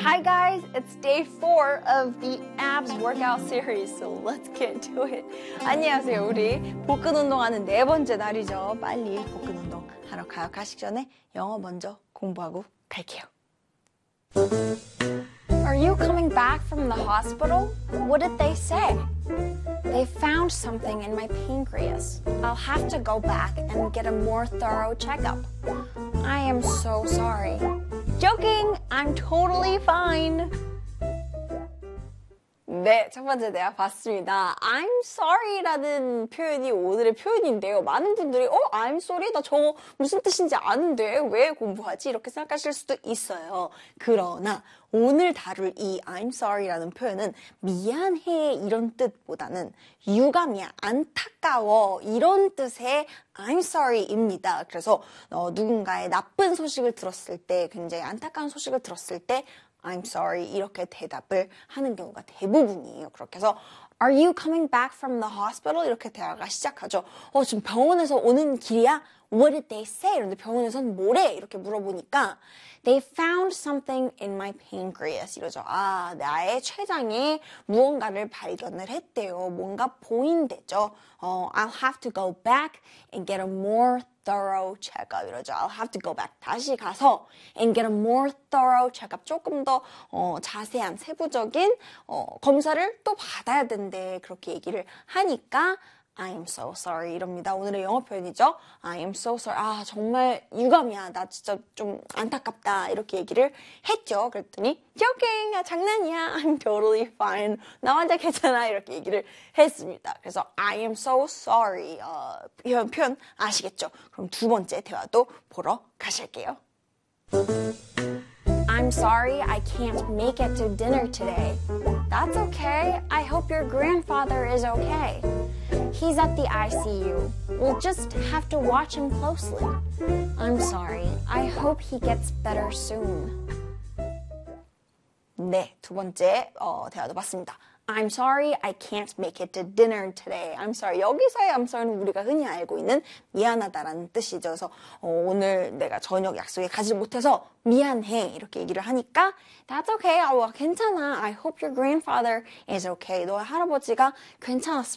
Hi guys, it's day 4 of the abs workout series, so let's get to it. 안녕하세요. 우리 복근 운동하는 4번째 날이죠. 빨리 복근 운동 하러 가요. 가시기 전에 영어 먼저 공부하고 갈게요. Are you coming back from the hospital? What did they say? They found something in my pancreas. I'll have to go back and get a more thorough checkup. I am so sorry. Joking! I'm totally fine. 네, 첫 번째 내가 봤습니다. I'm sorry라는 표현이 오늘의 표현인데요. 많은 분들이 I'm sorry? 나 저거 무슨 뜻인지 아는데 왜 공부하지? 이렇게 생각하실 수도 있어요. 그러나 오늘 다룰 이 I'm sorry라는 표현은 미안해 이런 뜻보다는 유감이야, 안타까워 이런 뜻의 I'm sorry입니다. 그래서 누군가의 나쁜 소식을 들었을 때, 굉장히 안타까운 소식을 들었을 때 I'm sorry 이렇게 대답을 하는 경우가 대부분이에요. 그렇게 해서 Are you coming back from the hospital? 이렇게 대화가 시작하죠. 지금 병원에서 오는 길이야? What did they say? 그런데 병원에서는 뭐래? 이렇게 물어보니까 They found something in my pancreas. 이러죠. 나의 췌장에 무언가를 발견을 했대요. 뭔가 보인대죠. I'll have to go back and get a more thorough checkup. 이러죠. I'll have to go back. 다시 가서 and get a more thorough checkup. 조금 더 자세한 세부적인 검사를 또 받아야 된대. 그렇게 얘기를 하니까 I am so sorry 이럽니다. 오늘의 영어 표현이죠. I am so sorry. 정말 유감이야. 나 진짜 좀 안타깝다. 이렇게 얘기를 했죠. 그랬더니 joking. 장난이야. I'm totally fine. 나 완전 괜찮아. 이렇게 얘기를 했습니다. 그래서 I am so sorry. 이런 표현 아시겠죠? 그럼 두 번째 대화도 보러 가실게요. I'm sorry I can't make it to dinner today. That's okay. I hope your grandfather is okay. He's at the ICU. We'll just have to watch him closely. I'm sorry. I hope he gets better soon. 네, 두 번째 대화도 봤습니다. I'm sorry I can't make it to dinner today. I'm sorry. 여기서의 I'm sorry는 우리가 흔히 알고 있는 미안하다라는 뜻이죠. 그래서 오늘 내가 저녁 약속에 가지 못해서 미안해 이렇게 얘기를 하니까 That's okay. 괜찮아. I hope your grandfather is okay. 너의 할아버지가 괜찮았으면